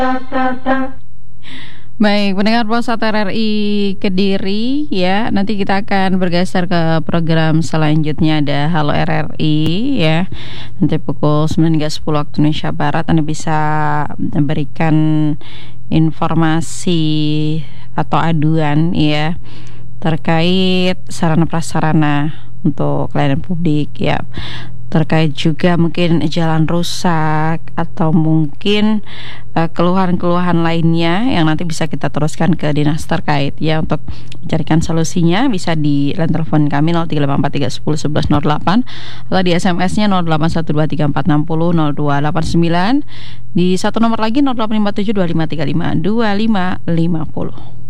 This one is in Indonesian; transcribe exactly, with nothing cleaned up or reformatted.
Baik, pendengar Polsat R R I Kediri ya. Nanti kita akan bergeser ke program selanjutnya, ada Halo R R I ya. Nanti pukul sembilan hingga sepuluh waktu Indonesia Barat Anda bisa berikan informasi atau aduan ya terkait sarana prasarana untuk layanan publik ya. Terkait juga mungkin jalan rusak atau mungkin uh, keluhan-keluhan lainnya yang nanti bisa kita teruskan ke dinas terkait ya untuk mencarikan solusinya. Bisa di line telepon kami nol tiga delapan empat tiga satu nol satu satu nol delapan atau di S M S-nya nol delapan satu dua tiga empat enam nol nol dua delapan sembilan, di satu nomor lagi nol delapan lima tujuh dua lima tiga lima dua lima lima nol.